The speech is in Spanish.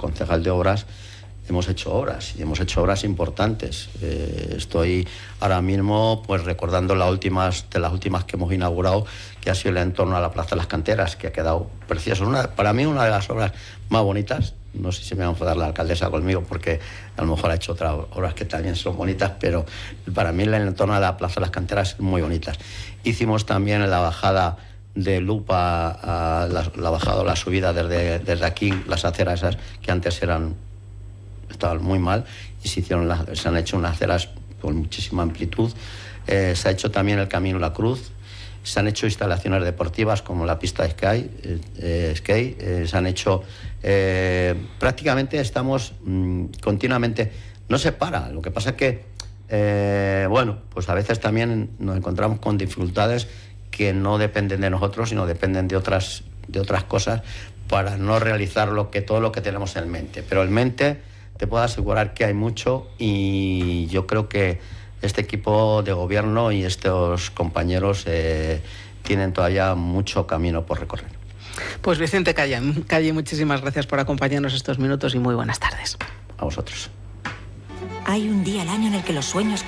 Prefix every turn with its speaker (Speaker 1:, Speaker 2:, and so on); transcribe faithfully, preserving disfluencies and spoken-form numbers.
Speaker 1: concejal de obras, hemos hecho obras y hemos hecho obras importantes. Eh, estoy ahora mismo pues recordando las últimas, de las últimas que hemos inaugurado, que ha sido el entorno a la Plaza de las Canteras, que ha quedado precioso. Una, para mí una de las obras más bonitas. No sé si me va a enfadar la alcaldesa conmigo porque a lo mejor ha hecho otras obras que también son bonitas, pero para mí el entorno a la Plaza de las Canteras es muy bonitas. Hicimos también la bajada de Lupa, a la, la bajada o la subida desde, desde aquí, las aceras esas que antes eran estaban muy mal y se, hicieron las, se han hecho unas aceras con muchísima amplitud. Eh, se ha hecho también el Camino La Cruz, se han hecho instalaciones deportivas como la pista de sky, eh, eh, skate, eh, se han hecho... Eh, prácticamente estamos mmm, continuamente... No se para, lo que pasa es que, eh, bueno, pues a veces también nos encontramos con dificultades que no dependen de nosotros, sino dependen de otras, de otras cosas para no realizar lo que, todo lo que tenemos en mente. Pero en mente... te puedo asegurar que hay mucho y yo creo que este equipo de gobierno y estos compañeros eh, tienen todavía mucho camino por recorrer.
Speaker 2: Pues Vicente Calle, Calle, muchísimas gracias por acompañarnos estos minutos y muy buenas tardes.
Speaker 1: A vosotros.
Speaker 3: Hay un día al año en el que los sueños